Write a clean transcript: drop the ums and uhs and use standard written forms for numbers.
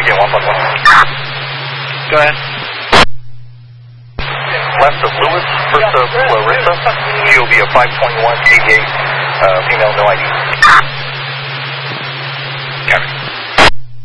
again, 111. Go ahead. Left of Lewis, first of Larissa, GOV of 521, 88, female, no ID.